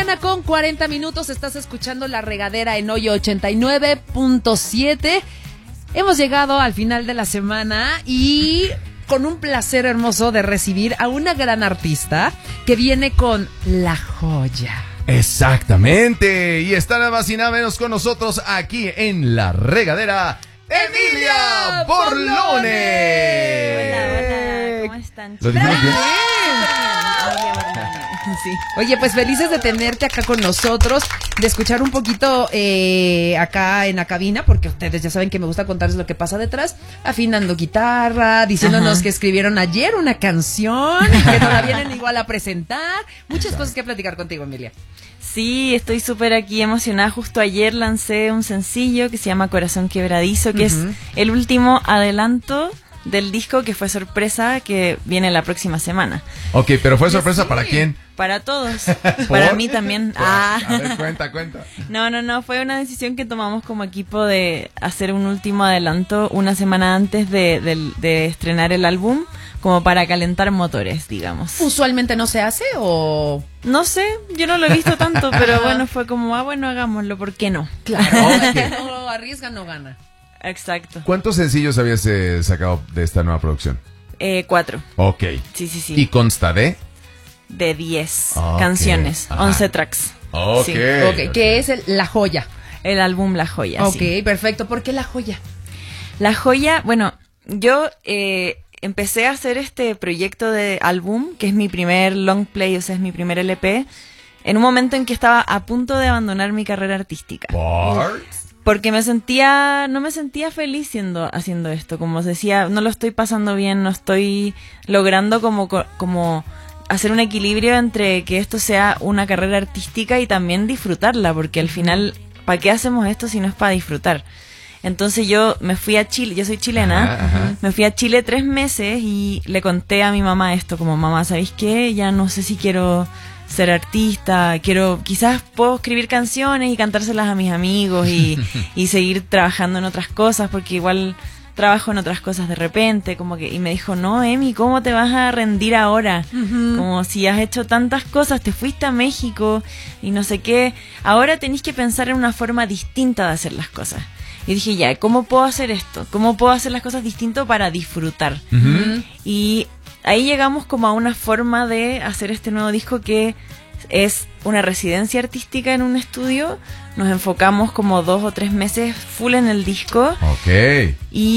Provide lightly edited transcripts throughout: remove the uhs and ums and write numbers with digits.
mañana con 40 minutos. Estás escuchando La Regadera en Hoyo 89.7. Hemos llegado al final de la semana y con un placer hermoso de recibir a una gran artista que viene con La Joya. Exactamente, y está nada más y nada menos con nosotros aquí en La Regadera, Emilia Borlone. Hola, ¿cómo están? ¿Lo dijimos bien? Emilia Borlone. Sí. Oye, pues felices de tenerte acá con nosotros, de escuchar un poquito acá en la cabina, porque ustedes ya saben que me gusta contarles lo que pasa detrás, afinando guitarra, diciéndonos que escribieron ayer una canción y que no la vienen igual a presentar. Muchas cosas que platicar contigo, Emilia. Sí, estoy súper aquí emocionada. Justo ayer lancé un sencillo que se llama Corazón Quebradizo, que es el último adelanto del disco que fue sorpresa, que viene la próxima semana. Ok, pero ¿fue sorpresa para quién? Para todos. Para mí también. A ver, cuenta. No, fue una decisión que tomamos como equipo de hacer un último adelanto una semana antes de estrenar el álbum, como para calentar motores, digamos. ¿Usualmente no se hace o...? No sé, yo no lo he visto tanto, pero bueno, fue como, bueno, hagámoslo, ¿por qué no? Claro, no arriesga, no gana. Exacto. ¿Cuántos sencillos habías sacado de esta nueva producción? 4. Ok. Sí. ¿Y consta de? De 10 Ok. canciones, Ajá. 11 tracks. Ok. Sí. Ok, que es La Joya. El álbum La Joya. Ok, Sí. perfecto. ¿Por qué La Joya? La Joya, bueno, yo empecé a hacer este proyecto de álbum, que es mi primer long play, o sea, es mi primer LP, en un momento en que estaba a punto de abandonar mi carrera artística. Porque no me sentía feliz haciendo esto, como os decía, no lo estoy pasando bien, no estoy logrando como hacer un equilibrio entre que esto sea una carrera artística y también disfrutarla, porque al final, ¿para qué hacemos esto si no es para disfrutar? Entonces yo me fui a Chile, yo soy chilena, Ajá. me fui a Chile 3 meses y le conté a mi mamá esto, como mamá, ¿sabéis qué? Ya no sé si quiero ser artista, quizás puedo escribir canciones y cantárselas a mis amigos y seguir trabajando en otras cosas, porque igual trabajo en otras cosas de repente, y me dijo, no, Emi, ¿cómo te vas a rendir ahora? Como si has hecho tantas cosas, te fuiste a México y no sé qué, ahora tenés que pensar en una forma distinta de hacer las cosas. Y dije, ya, ¿cómo puedo hacer esto? ¿Cómo puedo hacer las cosas distintas para disfrutar? Y ahí llegamos como a una forma de hacer este nuevo disco que es una residencia artística en un estudio. Nos enfocamos como 2 o 3 meses full en el disco. Ok.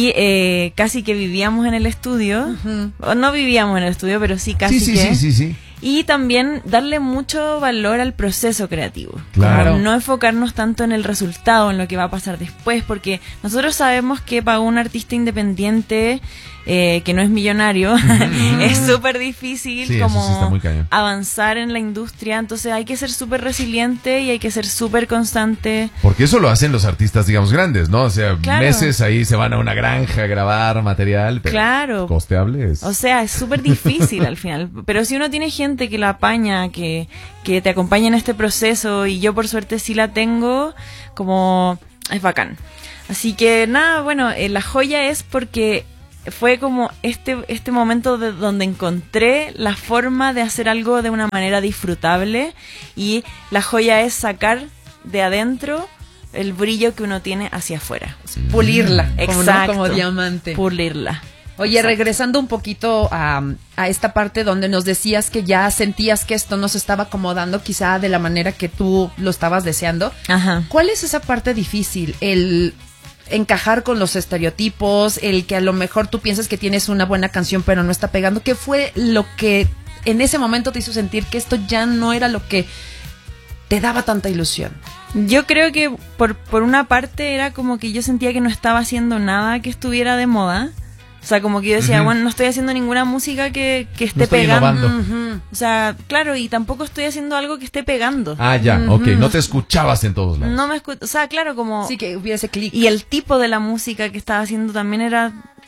Y casi que vivíamos en el estudio. O no vivíamos en el estudio, pero sí casi que. Sí. Y también darle mucho valor al proceso creativo. Claro. Como no enfocarnos tanto en el resultado, en lo que va a pasar después, porque nosotros sabemos que para un artista independiente que no es millonario, es súper difícil Sí, eso sí está muy cañón. avanzar en la industria. Entonces hay que ser súper resiliente y hay que ser súper constante. Porque eso lo hacen los artistas, digamos, grandes, ¿no? O sea, Claro. meses ahí se van a una granja a grabar material, pero Claro. costeable es. O sea, es súper difícil al final. Pero si uno tiene gente que la apaña, que te acompaña en este proceso, y yo por suerte sí la tengo, como es bacán. Así que nada, bueno, La Joya es porque fue como este momento donde encontré la forma de hacer algo de una manera disfrutable, y La Joya es sacar de adentro el brillo que uno tiene hacia afuera. Pulirla, Exacto. como diamante. Pulirla. Oye, Exacto. regresando un poquito a esta parte donde nos decías que ya sentías que esto no se estaba acomodando quizá de la manera que tú lo estabas deseando. Ajá. ¿Cuál es esa parte difícil? El encajar con los estereotipos, el que a lo mejor tú piensas que tienes una buena canción pero no está pegando. ¿Qué fue lo que en ese momento te hizo sentir que esto ya no era lo que te daba tanta ilusión? Yo creo que por una parte era como que yo sentía que no estaba haciendo nada que estuviera de moda. O sea, como que yo decía, bueno, no estoy haciendo ninguna música que esté estoy pegando. innovando. O sea, claro, y tampoco estoy haciendo algo que esté pegando. Ah, ya, ok. No te escuchabas en todos lados. No me o sea, claro, como... Sí, que hubiera ese clic. Y el tipo de la música que estaba haciendo también era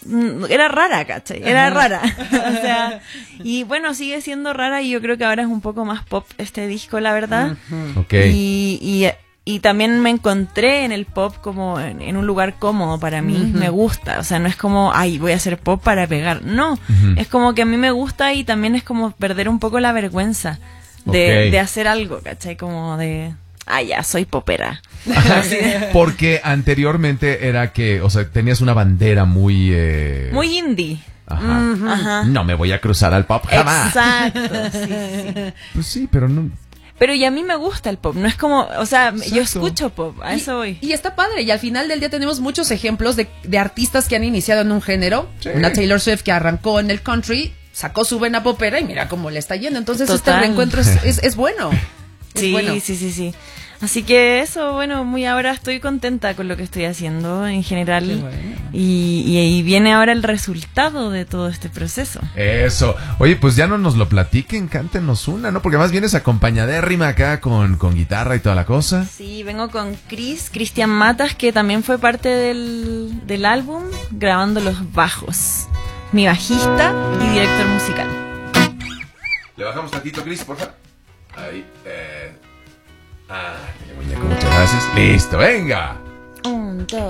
rara, ¿cachai? Era rara. O sea, y bueno, sigue siendo rara, y yo creo que ahora es un poco más pop este disco, la verdad. Ok. Y también me encontré en el pop como en un lugar cómodo para mí. Me gusta, o sea, no es como, ay, voy a hacer pop para pegar. No, es como que a mí me gusta, y también es como perder un poco la vergüenza de hacer algo, ¿cachai? Como de, ya, soy popera. Así de- Porque anteriormente era que, o sea, tenías una bandera muy... Muy indie. Ajá. Ajá. No me voy a cruzar al pop jamás. Exacto, sí. Pues sí, pero no... Pero y a mí me gusta el pop, no es como, o sea, yo Exacto. escucho pop, a eso voy. Y está padre, y al final del día tenemos muchos ejemplos de artistas que han iniciado en un género. Sí. Una Taylor Swift que arrancó en el country, sacó su vena popera y mira cómo le está yendo. Entonces este Total. reencuentro es bueno. Es Sí, bueno. sí. Así que eso, bueno, muy ahora estoy contenta con lo que estoy haciendo en general. Qué bueno. Y viene ahora el resultado de todo este proceso. Eso. Oye, pues ya no nos lo platiquen, cántenos una, ¿no? Porque además vienes acompañadérrima acá con guitarra y toda la cosa. Sí, vengo con Cristian Matas, que también fue parte del álbum, grabando los bajos. Mi bajista y director musical. Le bajamos tantito, Cris, por favor. Ahí, muñeco, muchas gracias. Listo, venga. 1, 2.